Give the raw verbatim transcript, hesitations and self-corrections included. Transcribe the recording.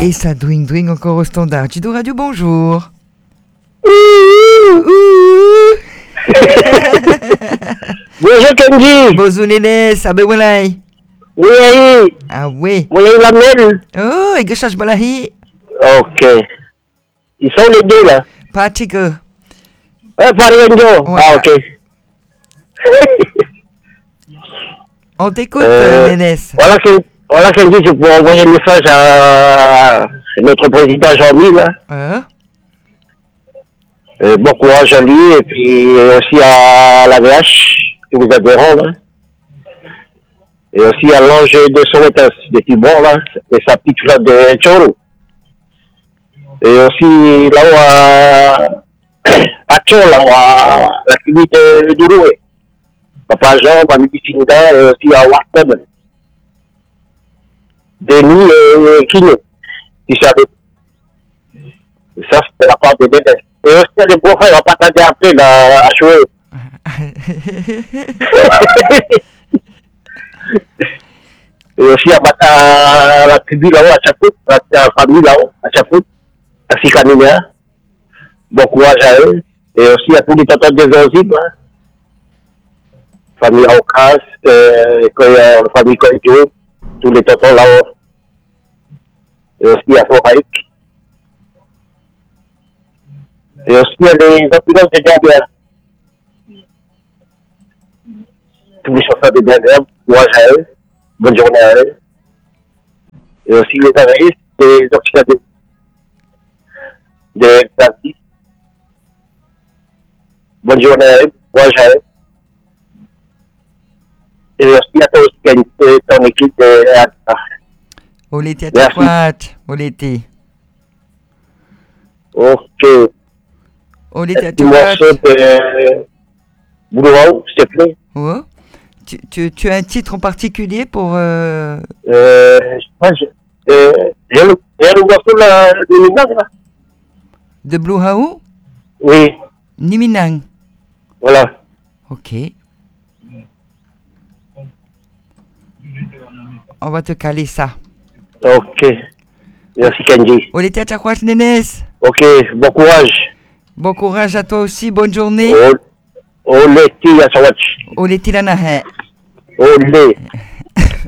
Et ça douing douing encore au standard. Chido Radio, bonjour. Bonjour Kenji. Bonjour Nénès, ah ben voilà. Oui, oui. Ah oui. Vous avez la mail? Oh, et que ça je balahi. Ok. Ils sont les deux là. Pas chico. Ah, Farienjo. Ouais. Ah, ok. On t'écoute, Euh, Nénès. Voilà, Ken- voilà Kenji, c'est pour envoyer un message à notre président Jean-Mi là. Hein? Euh, bon courage à lui et puis aussi à la V H, tous les adhérents là. Et aussi à l'ange de Sowetas, de Tibor là, et sa petite flotte de Choro. Et aussi là-haut à, à Tchon, là-haut à la clinique de Douroué. Papa Jean, Mamie Bicinda, et aussi à Wartem. Denis et Kino, qui savaient. Et ça, c'était la part de Dédé. Et aussi, il y a des beaux frères, on va partager après, là, à jouer. Et aussi à, à la tribu là-haut, à Chapout, à la famille là-haut, à Chapout, à Sikanina. Bon courage à eux. Et aussi à tous les tontons des Zanzibar. Hein. Famille Aucas, euh, euh, famille Koïdjo, tous les tontons là-haut. Et aussi à Foraïk. Et aussi à les ambulances de Gambia. Tous les chauffeurs de Gambia, courage à eux. Bonne journée à eux. Et aussi les analystes, les oxydats de Gambie. Bonne journée à eux. Courage à eux. Et aussi à toi aussi, ton équipe de Oleti à ta droite. Oleti. Ok. Oleti à ta Un droite. morceau de Boulouaou, s'il te plaît. Oh. Tu, tu, tu as un titre en particulier pour... Euh... Euh, je sais pas, je... Euh, il y a le, il y a le morceau là, de Minang, là. De Blue Haou? Oui. Niminang. Voilà. Ok. On va te caler ça. Ok. Merci Kenji. Oleti à ta droite, Nénès. Ok, bon courage. Bon courage à toi aussi, bonne journée. Oleti à sa watch. Oleti la nahe. Olé.